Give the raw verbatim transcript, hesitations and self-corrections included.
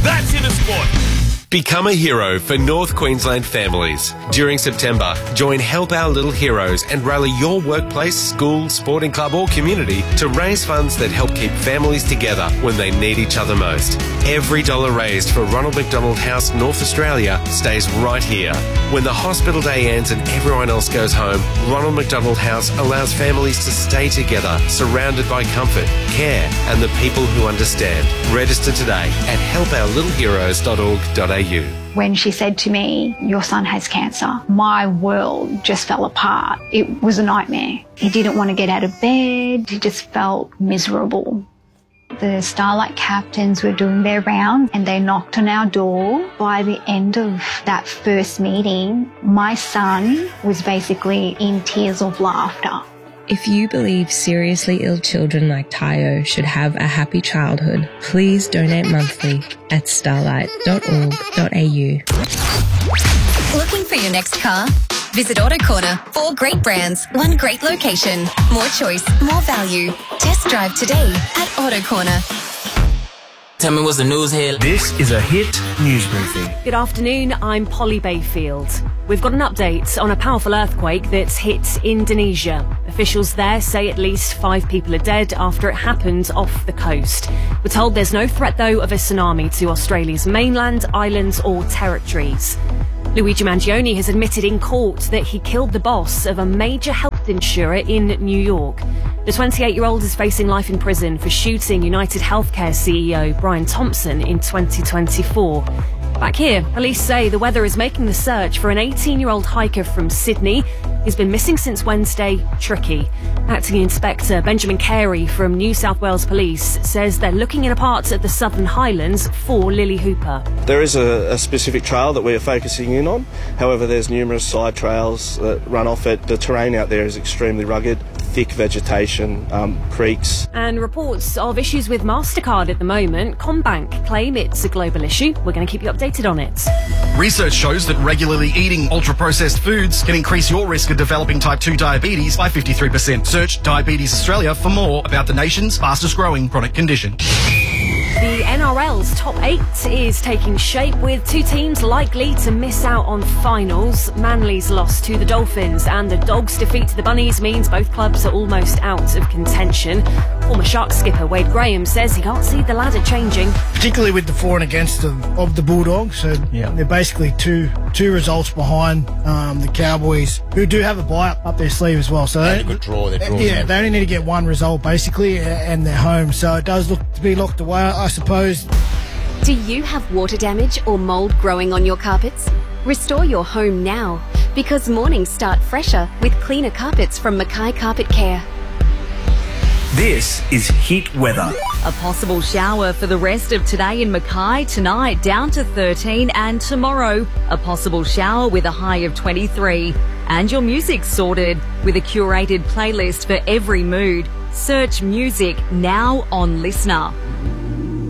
That's Intersport. Become a hero for North Queensland families. During September, join Help Our Little Heroes and rally your workplace, school, sporting club or community to raise funds that help keep families together when they need each other most. Every dollar raised for Ronald McDonald House North Australia stays right here. When the hospital day ends and everyone else goes home, Ronald McDonald House allows families to stay together, surrounded by comfort, care and the people who understand. Register today at help our little heroes dot org dot a u. When she said to me, your son has cancer, my world just fell apart. It was a nightmare. He didn't want to get out of bed. He just felt miserable. The Starlight captains were doing their round and they knocked on our door. By the end of that first meeting, my son was basically in tears of laughter. If you believe seriously ill children like Tayo should have a happy childhood, please donate monthly at starlight dot org dot a u. Looking for your next car? Visit Auto Corner. Four great brands, one great location. More choice, more value. Test drive today at Auto Corner. Tell me what's the news here. This is a Hit News Briefing. Good afternoon, I'm Polly Bayfield. We've got an update on a powerful earthquake that's hit Indonesia. Officials there say at least five people are dead after it happened off the coast. We're told there's no threat, though, of a tsunami to Australia's mainland, islands or territories. Luigi Mangione has admitted in court that he killed the boss of a major health insurer in New York. The twenty-eight-year-old is facing life in prison for shooting United Healthcare C E O Brian Thompson in twenty twenty-four. Back here, police say the weather is making the search for an eighteen-year-old hiker from Sydney who's been missing since Wednesday tricky. Acting Inspector Benjamin Carey from New South Wales Police says they're looking in a part of the Southern Highlands for Lily Hooper. There is a, a specific trail that we are focusing in on. However, there's numerous side trails that run off it. The terrain out there is extremely rugged, thick vegetation, um, creeks. And reports of issues with MasterCard at the moment. CommBank claim it's a global issue. We're going to keep you updated on it. Research shows that regularly eating ultra-processed foods can increase your risk of developing type two diabetes by fifty-three percent. Search Diabetes Australia for more about the nation's fastest growing chronic condition. The N R L's top eight is taking shape with two teams likely to miss out on finals. Manly's loss to the Dolphins and the Dogs' defeat to the Bunnies means both clubs are almost out of contention. Former Sharks skipper Wade Graham says he can't see the ladder changing. Particularly with the for and against of, of the Bulldogs. So yeah. They're basically two two results behind um, the Cowboys, who do have a bye up, up their sleeve as well. So they, a good draw. They're yeah, they only need to get one result basically, and they're home. So it does look to be locked away, I suppose. Do you have water damage or mould growing on your carpets? Restore your home now, because mornings start fresher with cleaner carpets from Mackay Carpet Care. This is Hit Weather. A possible shower for the rest of today in Mackay, tonight down to thirteen, and tomorrow a possible shower with a high of twenty-three. And your music sorted with a curated playlist for every mood. Search music now on Listener.